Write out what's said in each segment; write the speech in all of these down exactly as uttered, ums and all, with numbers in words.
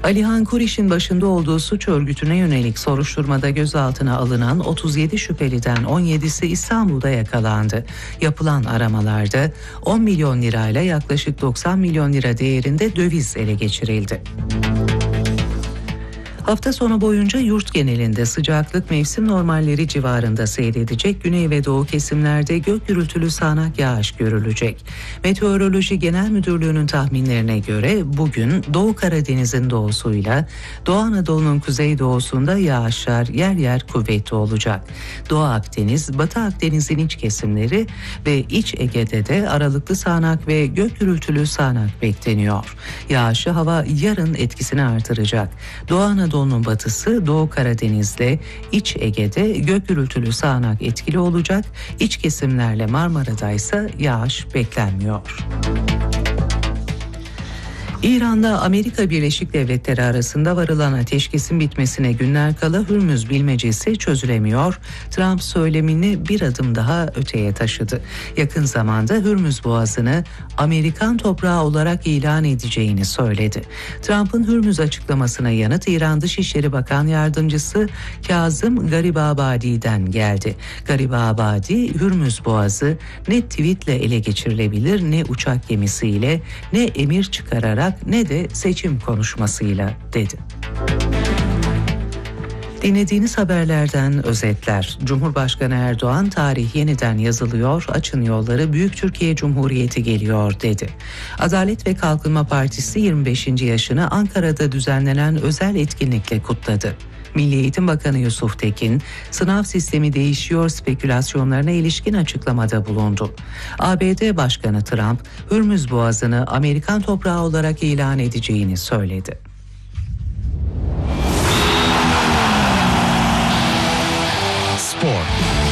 Alihan Kuriş'in başında olduğu suç örgütüne yönelik soruşturmada gözaltına alınan otuz yedi şüpheliden on yedisi İstanbul'da yakalandı. Yapılan aramalarda on milyon lirayla yaklaşık doksan milyon lira değerinde döviz ele geçirildi. Hafta sonu boyunca yurt genelinde sıcaklık mevsim normalleri civarında seyredecek. Güney ve doğu kesimlerde gök gürültülü sağanak yağış görülecek. Meteoroloji Genel Müdürlüğü'nün tahminlerine göre bugün Doğu Karadeniz'in doğusuyla Doğu Anadolu'nun kuzeydoğusunda yağışlar yer yer kuvvetli olacak. Doğu Akdeniz, Batı Akdeniz'in iç kesimleri ve İç Ege'de de aralıklı sağanak ve gök gürültülü sağanak bekleniyor. Yağışlı hava yarın etkisini artıracak. Doğu Anadolu Anadolu'nun batısı, Doğu Karadeniz'de, İç Ege'de gök gürültülü sağanak etkili olacak. İç kesimlerle Marmara'da ise yağış beklenmiyor. İran'da Amerika Birleşik Devletleri arasında varılan ateşkesin bitmesine günler kala Hürmüz bilmecesi çözülemiyor. Trump söylemini bir adım daha öteye taşıdı. Yakın zamanda Hürmüz Boğazı'nı Amerikan toprağı olarak ilan edeceğini söyledi. Trump'ın Hürmüz açıklamasına yanıt İran Dışişleri Bakan Yardımcısı Kazım Garibabadi'den geldi. Garibabadi, Hürmüz Boğazı ne tweetle ele geçirilebilir, ne uçak gemisiyle, ne emir çıkararak, ne de seçim konuşmasıyla dedi. Dinlediğiniz haberlerden özetler. Cumhurbaşkanı Erdoğan, tarih yeniden yazılıyor, açın yolları, Büyük Türkiye Cumhuriyeti geliyor dedi. Adalet ve Kalkınma Partisi yirmi beşinci yaşını Ankara'da düzenlenen özel etkinlikle kutladı. Milli Eğitim Bakanı Yusuf Tekin, sınav sistemi değişiyor spekülasyonlarına ilişkin açıklamada bulundu. A B D Başkanı Trump, Hürmüz Boğazı'nı Amerikan toprağı olarak ilan edeceğini söyledi. Spor.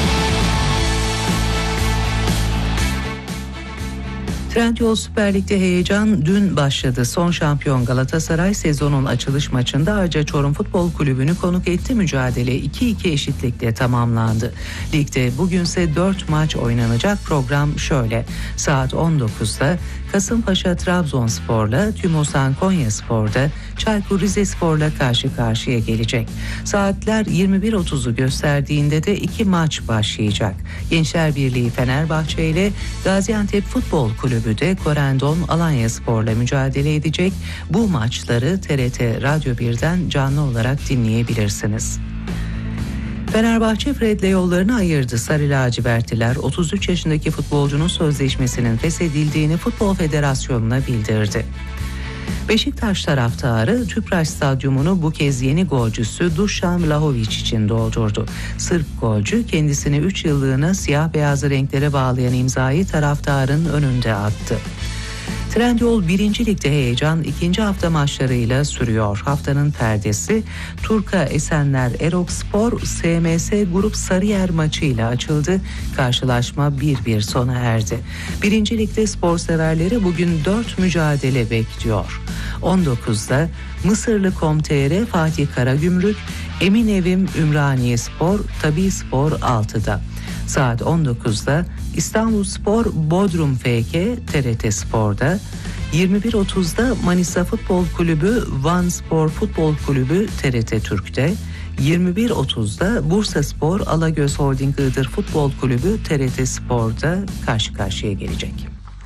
Trendyol Süper Lig'de heyecan dün başladı. Son şampiyon Galatasaray sezonun açılış maçında Arca Çorum Futbol Kulübü'nü konuk etti. Mücadele iki iki eşitlikle tamamlandı. Ligde bugünse dört maç oynanacak. Program şöyle: saat on dokuzda Kasımpaşa Trabzonspor'la, Tümosan Konyaspor'da Çaykur Rizespor'la karşı karşıya gelecek. Saatler yirmi bir otuzu gösterdiğinde de iki maç başlayacak. Gençler Birliği Fenerbahçe ile Gaziantep Futbol Kulübü de Korendon Alanyaspor'la mücadele edecek. Bu maçları T R T Radyo birden canlı olarak dinleyebilirsiniz. Fenerbahçe Fred'le yollarını ayırdı. Sarı lacivertliler otuz üç yaşındaki futbolcunun sözleşmesinin feshedildiğini Futbol Federasyonu'na bildirdi. Beşiktaş taraftarı Tüpraş Stadyumunu bu kez yeni golcüsü Dušan Vlahović için doldurdu. Sırp golcü kendisini üç yıllığına siyah beyazlı renklere bağlayan imzayı taraftarın önünde attı. Trendyol birinci Lig'de heyecan ikinci hafta maçlarıyla sürüyor. Haftanın perdesi Turka Esenler Erokspor S M S Grup Sarıyer maçıyla açıldı. Karşılaşma bir bir sona erdi. birinci Lig'de spor severleri bugün dört mücadele bekliyor. on dokuzda Mısırlı Com.tr Fatih Karagümrük, Eminevim Ümraniyespor, Tabii Spor altıda. Saat on dokuzda İstanbulspor Bodrum F K T R T Spor'da, yirmi bir otuzda Manisa Futbol Kulübü Van Spor Futbol Kulübü T R T Türk'te, yirmi bir otuzda Bursaspor Alagöz Holding Iğdır Futbol Kulübü T R T Spor'da karşı karşıya gelecek.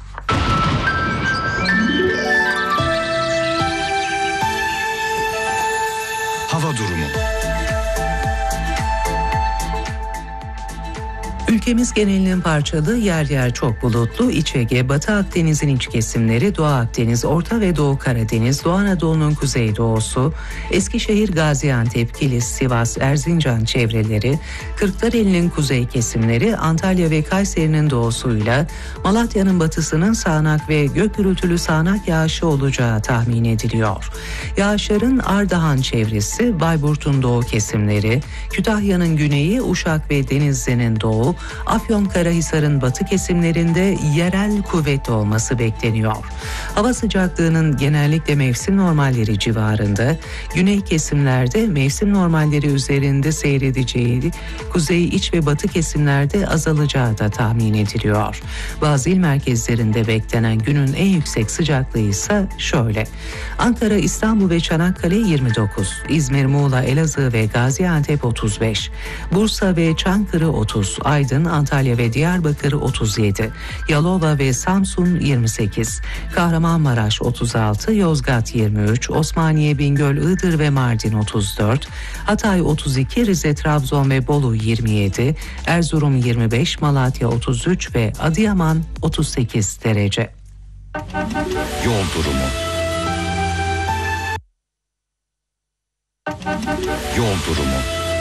Hava durumu. Ülkemiz genelinin parçalı, yer yer çok bulutlu. İç Ege, Batı Akdeniz'in iç kesimleri, Doğu Akdeniz, Orta ve Doğu Karadeniz, Doğu Anadolu'nun kuzeydoğusu, Eskişehir, Gaziantep, Kilis, Sivas, Erzincan çevreleri, Kırklareli'nin kuzey kesimleri, Antalya ve Kayseri'nin doğusuyla Malatya'nın batısının sağanak ve gök gürültülü sağanak yağışı olacağı tahmin ediliyor. Yağışların Ardahan çevresi, Bayburt'un doğu kesimleri, Kütahya'nın güneyi, Uşak ve Denizli'nin doğu, Afyonkarahisar'ın batı kesimlerinde yerel kuvvetli olması bekleniyor. Hava sıcaklığının genellikle mevsim normalleri civarında, güney kesimlerde mevsim normalleri üzerinde seyredeceği, kuzey, iç ve batı kesimlerde azalacağı da tahmin ediliyor. Bazı il merkezlerinde beklenen günün en yüksek sıcaklığı ise şöyle: Ankara, İstanbul ve Çanakkale yirmi dokuz, İzmir, Muğla, Elazığ ve Gaziantep otuz beş, Bursa ve Çankırı otuz, Aydın, Antalya ve Diyarbakır otuz yedi, Yalova ve Samsun yirmi sekiz, Kahramanmaraş otuz altı, Yozgat yirmi üç, Osmaniye, Bingöl, Iğdır ve Mardin otuz dört, Hatay otuz iki, Rize, Trabzon ve Bolu yirmi yedi, Erzurum yirmi beş, Malatya otuz üç ve Adıyaman otuz sekiz derece. Yol durumu. Yol durumu.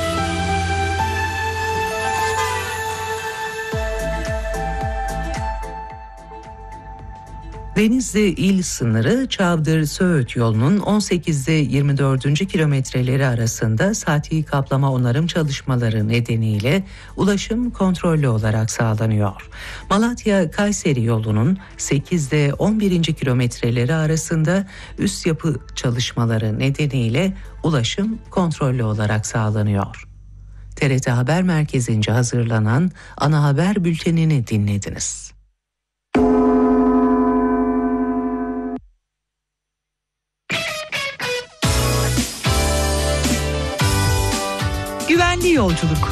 Denizli il sınırı Çavdır-Söğüt yolunun on sekizde yirmi dördüncü kilometreleri arasında saati kaplama onarım çalışmaları nedeniyle ulaşım kontrollü olarak sağlanıyor. Malatya-Kayseri yolunun sekizde on birinci kilometreleri arasında üst yapı çalışmaları nedeniyle ulaşım kontrollü olarak sağlanıyor. T R T Haber Merkezi'nce hazırlanan ana haber bültenini dinlediniz. Güvenli yolculuk.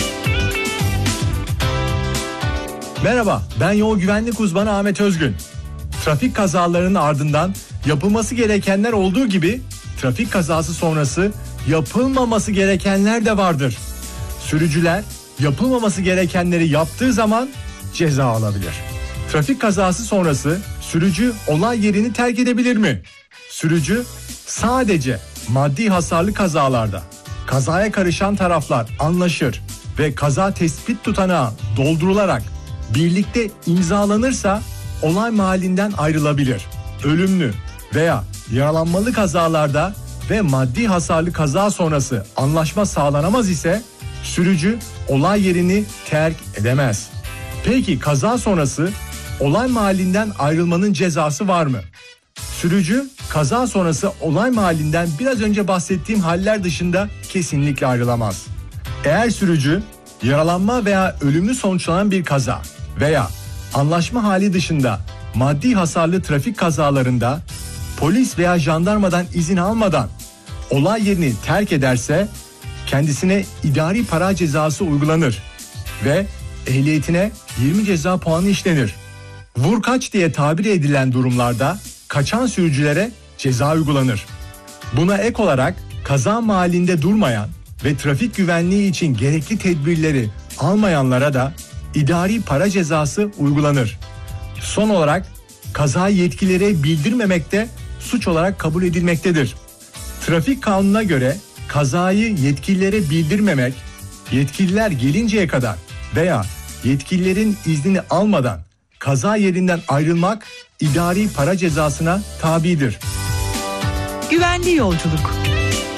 Merhaba, ben yol güvenlik uzmanı Ahmet Özgün. Trafik kazalarının ardından yapılması gerekenler olduğu gibi trafik kazası sonrası yapılmaması gerekenler de vardır. Sürücüler yapılmaması gerekenleri yaptığı zaman ceza alabilir. Trafik kazası sonrası sürücü olay yerini terk edebilir mi? Sürücü sadece maddi hasarlı kazalarda kazaya karışan taraflar anlaşır ve kaza tespit tutanağı doldurularak birlikte imzalanırsa olay mahallinden ayrılabilir. Ölümlü veya yaralanmalı kazalarda ve maddi hasarlı kaza sonrası anlaşma sağlanamaz ise sürücü olay yerini terk edemez. Peki kaza sonrası olay mahallinden ayrılmanın cezası var mı? Sürücü kaza sonrası olay mahallinden biraz önce bahsettiğim haller dışında kesinlikle ayrılamaz. Eğer sürücü yaralanma veya ölümlü sonuçlanan bir kaza veya anlaşma hali dışında maddi hasarlı trafik kazalarında polis veya jandarmadan izin almadan olay yerini terk ederse kendisine idari para cezası uygulanır ve ehliyetine yirmi ceza puanı işlenir. Vur kaç diye tabir edilen durumlarda kaçan sürücülere ceza uygulanır. Buna ek olarak kaza mahallinde durmayan ve trafik güvenliği için gerekli tedbirleri almayanlara da idari para cezası uygulanır. Son olarak kaza yetkililere bildirmemek de suç olarak kabul edilmektedir. Trafik kanununa göre kazayı yetkililere bildirmemek, yetkililer gelinceye kadar veya yetkililerin iznini almadan kaza yerinden ayrılmak idari para cezasına tabidir. Güvenli yolculuk.